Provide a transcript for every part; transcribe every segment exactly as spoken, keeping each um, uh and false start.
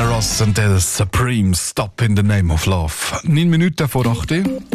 Diana Ross und der Supreme Stop in the Name of Love. Neun Minuten vor acht.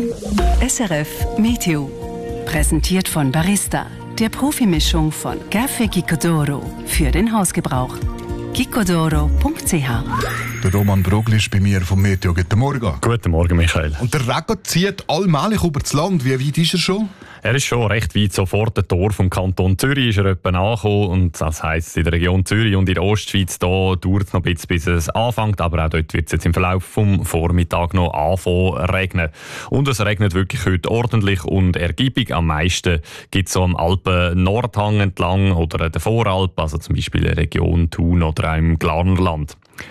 S R F Meteo. Präsentiert von Barista, der Profimischung von Café Gicodoro für den Hausgebrauch. gicodoro punkt c h. Der Roman Brogli ist bei mir vom Meteo. Guten Morgen. Guten Morgen, Michael. Und der Regen zieht allmählich über das Land. Wie weit ist er schon? Er ist schon recht weit. Sofort der Tor vom Kanton Zürich ist er etwa angekommen. Und das heisst, in der Region Zürich und in der Ostschweiz da dauert es noch ein bisschen, bis es anfängt. Aber auch dort wird es jetzt im Verlauf vom Vormittag noch anfangen regnen. Und es regnet wirklich heute ordentlich und ergiebig. Am meisten gibt es so am Alpen-Nordhang entlang oder der Voralp, also zum Beispiel in der Region Thun oder auch im Glarnerland.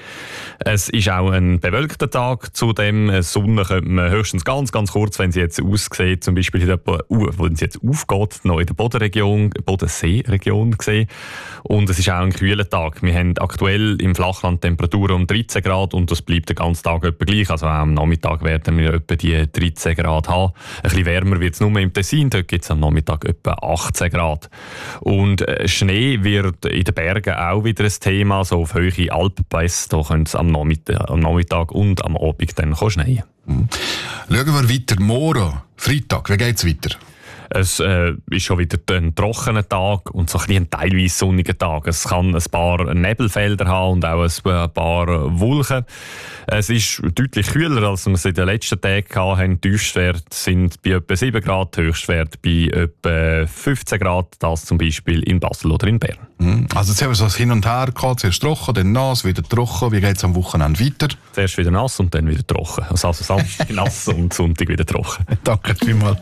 Es ist auch ein bewölkter Tag. Zudem die Sonne könnte man höchstens ganz, ganz kurz, wenn sie jetzt aussieht, zum Beispiel in der, uh, wenn sie jetzt aufgeht, noch in der Bodenregion, Bodenseeregion sehen. Und es ist auch ein kühler Tag. Wir haben aktuell im Flachland Temperaturen um dreizehn Grad und das bleibt den ganzen Tag etwa gleich. Also auch am Nachmittag werden wir etwa die dreizehn Grad haben. Ein bisschen wärmer wird es nur im Tessin, dort gibt es am Nachmittag etwa achtzehn Grad. Und Schnee wird in den Bergen auch wieder ein Thema, so auf hohe Alpenpässe, da können es am Nachmittag, am Nachmittag und am Abend dann schneien. Mhm. Schauen wir weiter. Morgen, Freitag, wie geht es weiter? Es äh, ist schon wieder ein trockener Tag und so ein, ein teilweise sonniger Tag. Es kann ein paar Nebelfelder haben und auch ein paar Wolken. Es ist deutlich kühler, als wir es in den letzten Tagen hatten. Die Tiefstwerte sind bei etwa sieben Grad, Höchstwerte bei etwa fünfzehn Grad. Das zum Beispiel in Basel oder in Bern. Also jetzt haben wir so Hin und Her gehabt. Zuerst trocken, dann nass, wieder trocken. Wie geht es am Wochenende weiter? Zuerst wieder nass und dann wieder trocken. Also Samstag nass und Sonntag wieder trocken. Danke vielmals.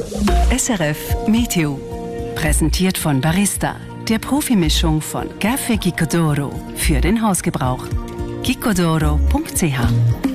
S R F Meteo. Präsentiert von Barista, der Profimischung von Café Gicodoro für den Hausgebrauch. gicodoro punkt c h.